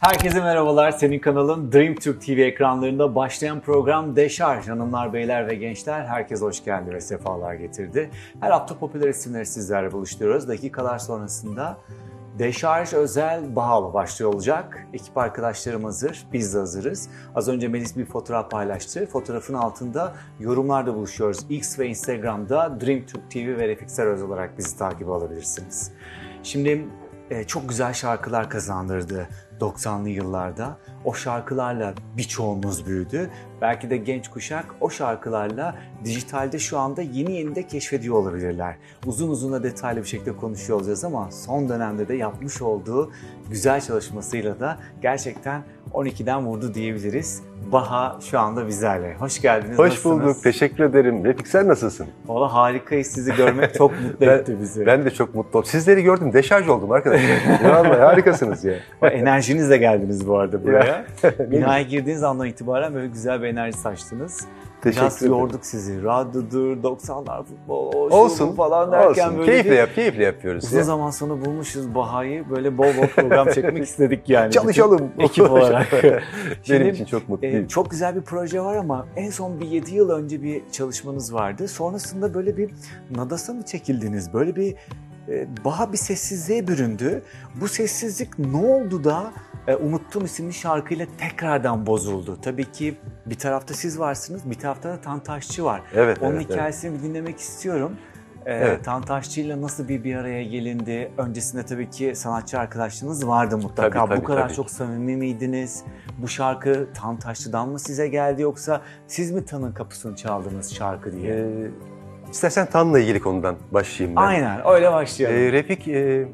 Herkese merhabalar. Senin kanalın Dream Türk TV ekranlarında başlayan program Deşarj. Hanımlar, beyler ve gençler, herkes hoş geldi ve sefalar getirdi. Her hafta popüler isimleri sizlerle buluşturuyoruz. Dakikalar sonrasında Deşarj özel Bahalı başlıyor olacak. Ekip arkadaşlarım hazır, biz de hazırız. Az önce Melis bir fotoğraf paylaştı. Fotoğrafın altında yorumlarda buluşuyoruz. X ve Instagram'da Dream Türk TV ve Refik Sarıöz olarak bizi takip alabilirsiniz. Şimdi çok güzel şarkılar kazandırdı 90'lı yıllarda. O şarkılarla birçoğumuz büyüdü. Belki de genç kuşak o şarkılarla dijitalde şu anda yeni de keşfediyor olabilirler. Uzun uzun da detaylı bir şekilde konuşuyor olacağız ama son dönemde de yapmış olduğu güzel çalışmasıyla da gerçekten 12'den vurdu diyebiliriz. Baha şu anda bizlerle. Hoş geldiniz. Hoş bulduk. Teşekkür ederim. Refik, sen nasılsın? Valla harikayız. Sizi görmek çok mutlu etti bizi. Ben de çok mutlu oldum. Sizleri gördüm. Deşarj oldum arkadaşlar. Vallahi harikasınız ya. Enerjinizle geldiniz bu arada buraya. Binaya girdiğiniz andan itibaren böyle güzel bir enerji saçtınız. Biraz yorduk sizi. Radyodur, 90'lar futbol, olsun falan derken olsun. böyle Keyifle yapıyoruz. Uzun zaman sonra bulmuşuz Baha'yı. Böyle bol bol program çekmek istedik yani. Çalışalım. Ekip olarak. Benim için çok mutluyum. Çok güzel bir proje var ama en son bir 7 yıl önce bir çalışmanız vardı. Sonrasında böyle bir nadasa mı çekildiniz? Böyle bir Baha bir sessizliğe büründü. Bu sessizlik ne oldu da Unuttum isimli şarkıyla tekrardan bozuldu. Tabii ki bir tarafta siz varsınız, bir tarafta da Tantaşçı var. Onun hikayesini bir dinlemek istiyorum. Tantaşçı'yla nasıl bir araya gelindi? Öncesinde tabii ki sanatçı arkadaşlarınız vardı mutlaka. Tabii, bu kadar tabii. çok samimi miydiniz? Bu şarkı Tantaşçı'dan mı size geldi yoksa siz mi Tan'ın kapısını çaldınız şarkı diye? İstersen Tan'la ilgili konudan başlayayım ben. Aynen, öyle başlayalım. Refik,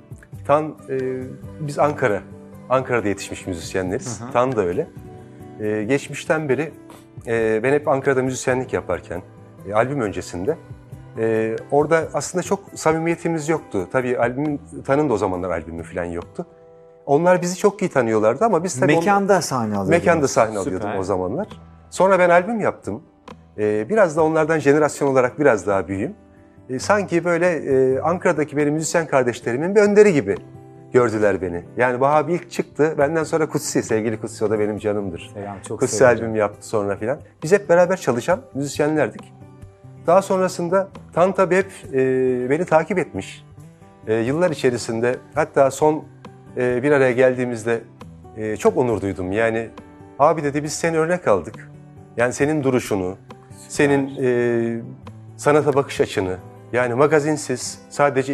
Tan, biz Ankara'da yetişmiş müzisyenleriz. Hı hı. Tan da öyle. Geçmişten beri ben hep Ankara'da müzisyenlik yaparken, albüm öncesinde, orada aslında çok samimiyetimiz yoktu. Tabii Tan'ın da o zamanlar albümü falan yoktu. Onlar bizi çok iyi tanıyorlardı ama biz tabii... Mekanda sahne alıyordum. Mekanda sahne alıyordum o zamanlar. Sonra ben albüm yaptım. Biraz da onlardan jenerasyon olarak biraz daha büyüğüm. Sanki böyle Ankara'daki benim müzisyen kardeşlerimin bir önderi gibi gördüler beni. Yani Baha abi ilk çıktı. Benden sonra Kutsi, sevgili Kutsi, o da benim canımdır. Kutsi albüm yaptı sonra filan. Biz hep beraber çalışan müzisyenlerdik. Daha sonrasında Tan tabii hep beni takip etmiş. Yıllar içerisinde, hatta son bir araya geldiğimizde çok onur duydum. Yani abi dedi, biz seni örnek aldık. Yani senin duruşunu, senin sanata bakış açını, yani magazinsiz, sadece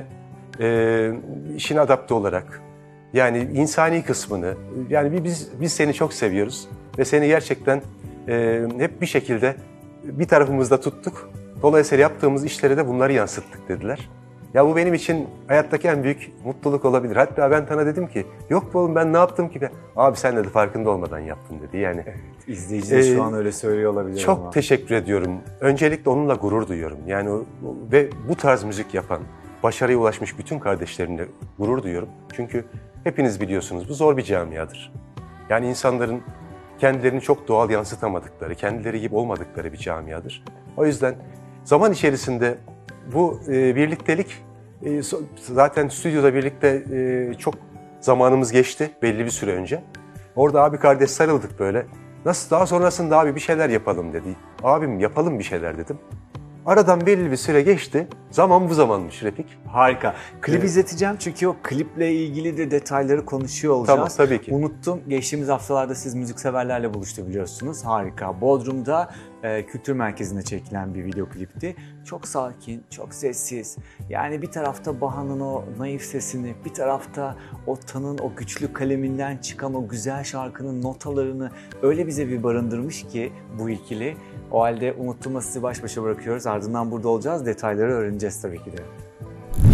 işine adapte olarak, yani insani kısmını, yani biz seni çok seviyoruz ve seni gerçekten hep bir şekilde bir tarafımızda tuttuk. Dolayısıyla yaptığımız işlere de bunları yansıttık dediler. Ya bu benim için hayattaki en büyük mutluluk olabilir. Hatta ben Tan'a dedim ki, yok bu oğlum ben ne yaptım ki? Abi sen dedi farkında olmadan yaptın dedi. Yani evet, izleyiciler şu an öyle söylüyor olabilir çok ama. Teşekkür ediyorum. Öncelikle onunla gurur duyuyorum. Yani ve bu tarz müzik yapan, başarıya ulaşmış bütün kardeşlerimle gurur duyuyorum. Çünkü hepiniz biliyorsunuz bu zor bir camiadır. Yani insanların kendilerini çok doğal yansıtamadıkları, kendileri gibi olmadıkları bir camiadır. O yüzden zaman içerisinde bu birliktelik, zaten stüdyoda birlikte çok zamanımız geçti belli bir süre önce. Orada abi kardeş sarıldık böyle. Nasıl daha sonrasında abi bir şeyler yapalım dedi. Abim yapalım bir şeyler dedim. Aradan belli bir süre geçti. Zaman bu zamanmış Refik. Harika. Klip izleteceğim çünkü o kliple ilgili de detayları konuşuyor olacağız. Tamam, tabii ki. Unuttum. Geçtiğimiz haftalarda siz müzikseverlerle buluştu biliyorsunuz. Harika. Bodrum'da kültür merkezinde çekilen bir video klipti. Çok sakin, çok sessiz. Yani bir tarafta Baha'nın o naif sesini, bir tarafta o Tan'ın o güçlü kaleminden çıkan o güzel şarkının notalarını öyle bize bir barındırmış ki bu ikili. O halde Unuttum'la sizi baş başa bırakıyoruz. Ardından burada olacağız. Detayları öğreneceğiz tabii ki de.